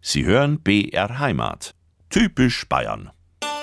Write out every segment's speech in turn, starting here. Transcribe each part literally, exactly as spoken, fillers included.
Sie hören B R Heimat. Typisch Bayern.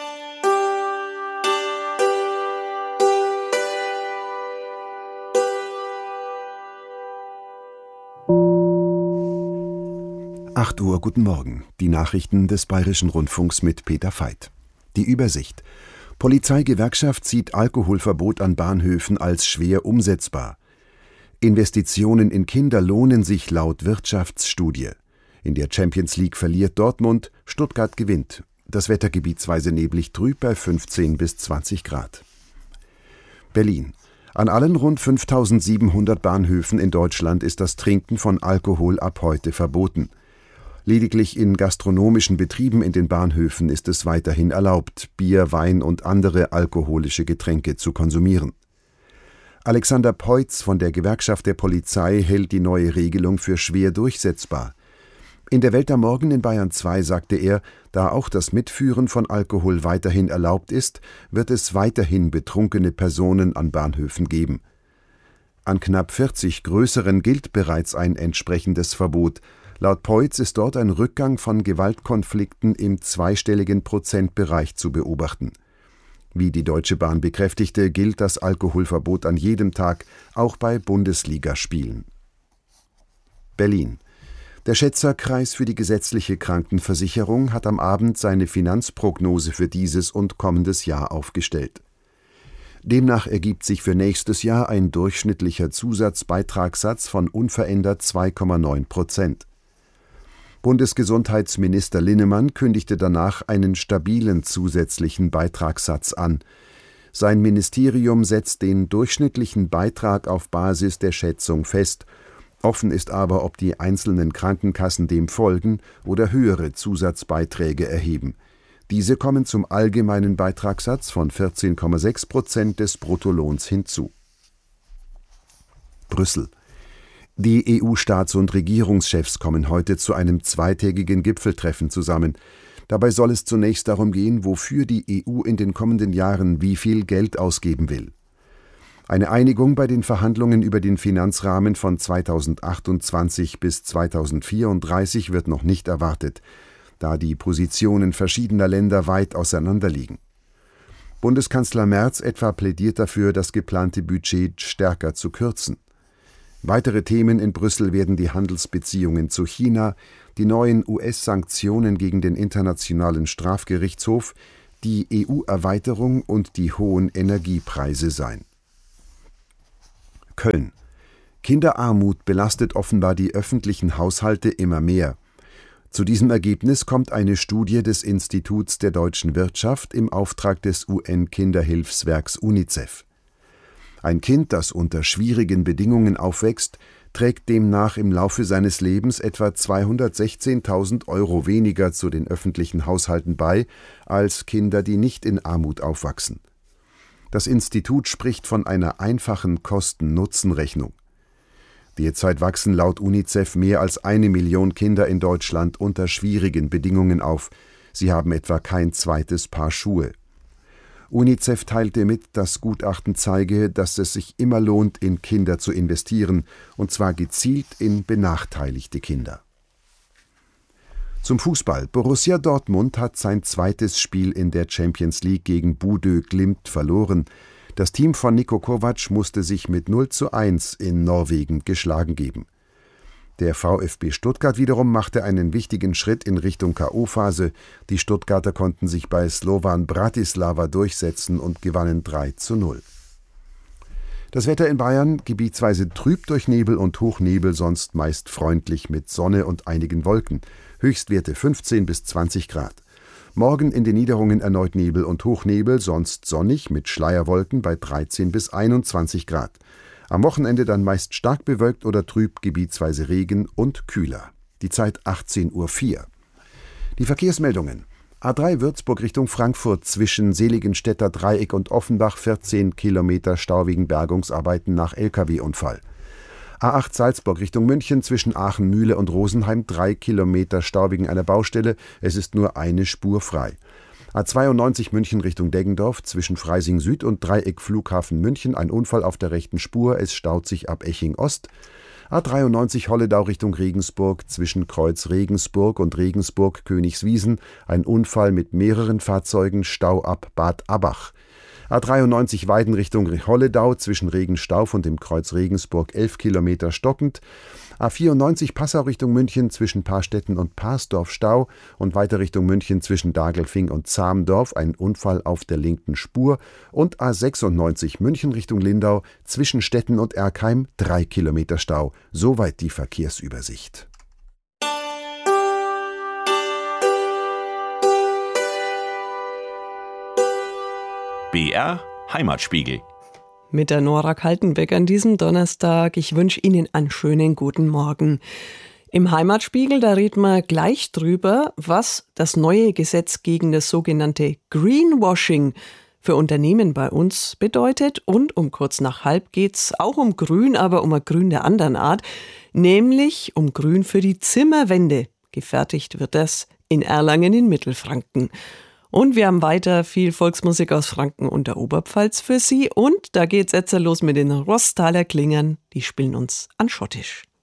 acht Uhr, guten Morgen. Die Nachrichten des Bayerischen Rundfunks mit Peter Veit. Die Übersicht. Polizeigewerkschaft sieht Alkoholverbot an Bahnhöfen als schwer umsetzbar. Investitionen in Kinder lohnen sich laut Wirtschaftsstudie. In der Champions League verliert Dortmund, Stuttgart gewinnt. Das Wetter gebietsweise neblig trüb bei fünfzehn bis zwanzig Grad. Berlin. An allen rund fünftausendsiebenhundert Bahnhöfen in Deutschland ist das Trinken von Alkohol ab heute verboten. Lediglich in gastronomischen Betrieben in den Bahnhöfen ist es weiterhin erlaubt, Bier, Wein und andere alkoholische Getränke zu konsumieren. Alexander Peutz von der Gewerkschaft der Polizei hält die neue Regelung für schwer durchsetzbar. In der Welt am Morgen in Bayern zwei sagte er, da auch das Mitführen von Alkohol weiterhin erlaubt ist, wird es weiterhin betrunkene Personen an Bahnhöfen geben. An knapp vierzig größeren gilt bereits ein entsprechendes Verbot. Laut Peutz ist dort ein Rückgang von Gewaltkonflikten im zweistelligen Prozentbereich zu beobachten. Wie die Deutsche Bahn bekräftigte, gilt das Alkoholverbot an jedem Tag, auch bei Bundesligaspielen. Berlin. Der Schätzerkreis für die gesetzliche Krankenversicherung hat am Abend seine Finanzprognose für dieses und kommendes Jahr aufgestellt. Demnach ergibt sich für nächstes Jahr ein durchschnittlicher Zusatzbeitragssatz von unverändert zwei Komma neun Prozent. Bundesgesundheitsminister Linnemann kündigte danach einen stabilen zusätzlichen Beitragssatz an. Sein Ministerium setzt den durchschnittlichen Beitrag auf Basis der Schätzung fest. Offen ist aber, ob die einzelnen Krankenkassen dem folgen oder höhere Zusatzbeiträge erheben. Diese kommen zum allgemeinen Beitragssatz von vierzehn Komma sechs Prozent des Bruttolohns hinzu. Brüssel. Die E U-Staats- und Regierungschefs kommen heute zu einem zweitägigen Gipfeltreffen zusammen. Dabei soll es zunächst darum gehen, wofür die E U in den kommenden Jahren wie viel Geld ausgeben will. Eine Einigung bei den Verhandlungen über den Finanzrahmen von zweitausendachtundzwanzig bis zweitausendvierunddreißig wird noch nicht erwartet, da die Positionen verschiedener Länder weit auseinanderliegen. Bundeskanzler Merz etwa plädiert dafür, das geplante Budget stärker zu kürzen. Weitere Themen in Brüssel werden die Handelsbeziehungen zu China, die neuen U S-Sanktionen gegen den Internationalen Strafgerichtshof, die E U-Erweiterung und die hohen Energiepreise sein. Köln. Kinderarmut belastet offenbar die öffentlichen Haushalte immer mehr. Zu diesem Ergebnis kommt eine Studie des Instituts der deutschen Wirtschaft im Auftrag des U N-Kinderhilfswerks UNICEF. Ein Kind, das unter schwierigen Bedingungen aufwächst, trägt demnach im Laufe seines Lebens etwa zweihundertsechzehntausend Euro weniger zu den öffentlichen Haushalten bei, als Kinder, die nicht in Armut aufwachsen. Das Institut spricht von einer einfachen Kosten-Nutzen-Rechnung. Derzeit wachsen laut UNICEF mehr als eine Million Kinder in Deutschland unter schwierigen Bedingungen auf. Sie haben etwa kein zweites Paar Schuhe. UNICEF teilte mit, das Gutachten zeige, dass es sich immer lohnt, in Kinder zu investieren, und zwar gezielt in benachteiligte Kinder. Zum Fußball. Borussia Dortmund hat sein zweites Spiel in der Champions League gegen Bodø Glimt verloren. Das Team von Niko Kovac musste sich mit null zu eins in Norwegen geschlagen geben. Der VfB Stuttgart wiederum machte einen wichtigen Schritt in Richtung K O-Phase. Die Stuttgarter konnten sich bei Slovan Bratislava durchsetzen und gewannen drei zu null. Das Wetter in Bayern gebietsweise trüb durch Nebel und Hochnebel, sonst meist freundlich mit Sonne und einigen Wolken. Höchstwerte fünfzehn bis zwanzig Grad. Morgen in den Niederungen erneut Nebel und Hochnebel, sonst sonnig mit Schleierwolken bei dreizehn bis einundzwanzig Grad. Am Wochenende dann meist stark bewölkt oder trüb, gebietsweise Regen und kühler. Die Zeit achtzehn Uhr vier. Die Verkehrsmeldungen. A drei Würzburg Richtung Frankfurt zwischen Seligenstädter Dreieck und Offenbach vierzehn Kilometer Stau wegen Bergungsarbeiten nach L K W-Unfall. A acht Salzburg Richtung München zwischen Aachen-Mühle und Rosenheim drei Kilometer Stau wegen einer Baustelle. Es ist nur eine Spur frei. A zweiundneunzig München Richtung Deggendorf zwischen Freising Süd und Dreieck Flughafen München ein Unfall auf der rechten Spur. Es staut sich ab Eching Ost. A dreiundneunzig Holledau Richtung Regensburg, zwischen Kreuz Regensburg und Regensburg-Königswiesen, ein Unfall mit mehreren Fahrzeugen, Stau ab Bad Abbach. A dreiundneunzig Weiden Richtung Holledau, zwischen Regenstauf und dem Kreuz Regensburg elf Kilometer stockend. A vierundneunzig Passau Richtung München, zwischen Paarstetten und Parsdorf Stau und weiter Richtung München zwischen Dagelfing und Zamdorf, ein Unfall auf der linken Spur. Und A sechsundneunzig München Richtung Lindau, zwischen Stetten und Erkheim drei Kilometer Stau. Soweit die Verkehrsübersicht. B R Heimatspiegel. Mit der Nora Kaltenbeck an diesem Donnerstag. Ich wünsche Ihnen einen schönen guten Morgen. Im Heimatspiegel, da reden wir gleich drüber, was das neue Gesetz gegen das sogenannte Greenwashing für Unternehmen bei uns bedeutet. Und um kurz nach halb geht's auch um Grün, aber um ein Grün der anderen Art, nämlich um Grün für die Zimmerwände. Gefertigt wird das in Erlangen in Mittelfranken. Und wir haben weiter viel Volksmusik aus Franken und der Oberpfalz für Sie. Und da geht's jetzt los mit den Rosstaler Klingern. Die spielen uns an Schottisch.